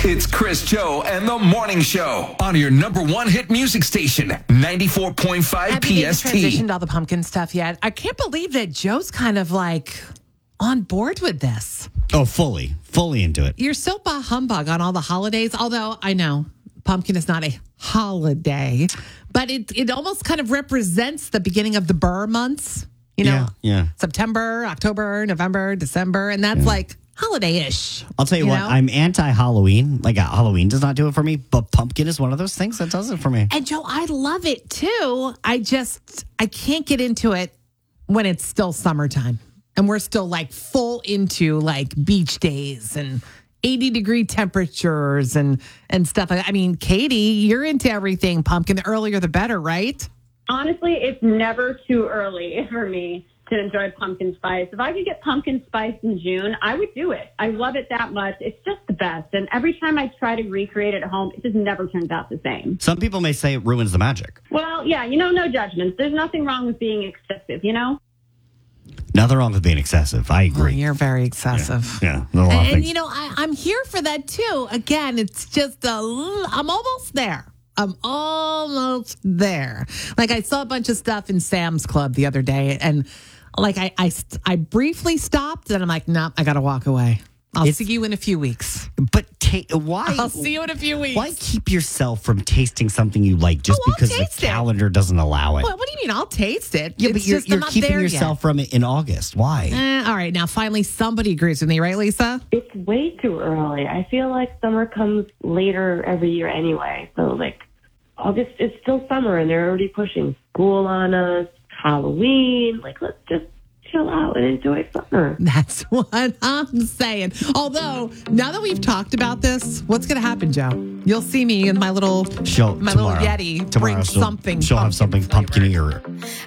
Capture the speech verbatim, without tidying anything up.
It's Chris, Joe, and the Morning Show on your number one hit music station, ninety-four point five Have P you S T. transitioned all the pumpkin stuff yet? I can't believe that Joe's kind of like on board with this. Oh, fully, fully into it. You're so bah humbug on all the holidays, although I know pumpkin is not a holiday, but it it almost kind of represents the beginning of the Burr months. You know, Yeah, yeah. September, October, November, December, and that's like holiday-ish. I'll tell you, You what, know? I'm anti-Halloween. Like, uh, Halloween does not do it for me, but pumpkin is one of those things that does it for me. And Joe, I love it too. I just, I can't get into it when it's still summertime and we're still like full into like beach days and eighty degree temperatures and, and stuff. I mean, Katie, you're into everything pumpkin. The earlier the better, right? Honestly, it's never too early for me to enjoy pumpkin spice. If I could get pumpkin spice in June, I would do it. I love it that much. It's just the best. And every time I try to recreate it at home, it just never turns out the same. Some people may say it ruins the magic. Well, yeah, you know, no judgments. There's nothing wrong with being excessive, you know? Nothing wrong with being excessive. I Oh, agree. you're very excessive. Yeah, there's a lot of And, and things. you know, I, I'm here for that too. Again, it's just a, l- I'm almost there. I'm almost there. Like I saw a bunch of stuff in Sam's Club the other day, and like I, I, st- I briefly stopped, and I'm like, no, I got to walk away. I'll It's- see you in a few weeks. But ta- why? I'll see you in a few weeks. Why keep yourself from tasting something you like just Oh, I'll because the taste it. calendar doesn't allow it? What, what do you mean? I'll taste it. yeah, It's but you're, just I'm you're not keeping there yourself from it in August. Why? Yet. Eh, all right, now finally somebody agrees with me, right, Lisa? It's way too early. I feel like summer comes later every year anyway. So, like, August, it's still summer, and they're already pushing school on us, Halloween. Like, let's just chill out and enjoy summer. That's what I'm saying. Although, now that we've talked about this, what's going to happen, Joe? You'll see me in my little, She'll, my tomorrow, little Yeti tomorrow bring she'll, something. She'll have something pumpkin flavored. pumpkiny or